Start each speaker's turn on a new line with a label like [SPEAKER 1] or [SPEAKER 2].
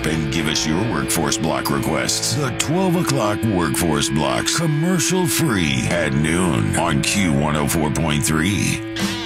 [SPEAKER 1] app and give us your workforce block requests. The 12 o'clock workforce blocks, commercial free at noon on Q104.3.